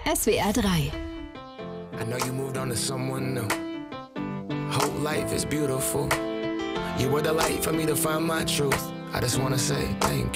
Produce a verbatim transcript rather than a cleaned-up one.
S W R drei. I know you moved on to someone new. Whole life is beautiful. You were the light for me to find my truth. I just wanna say thank you.